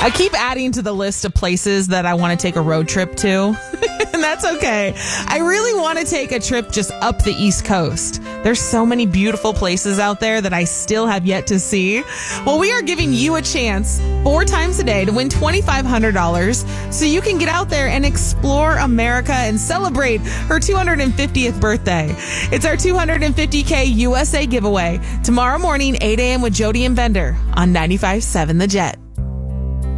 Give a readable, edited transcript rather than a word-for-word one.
I keep adding to the list of places that I want to take a road trip to. And that's okay. I really want to take a trip just up the East Coast. There's so many beautiful places out there that I still have yet to see. Well, we are giving you a chance 4 times a day to win $2,500 so you can get out there and explore America and celebrate her 250th birthday. It's our $250K USA giveaway tomorrow morning, 8 a.m. with Jody and Bender on 95.7 The Jet.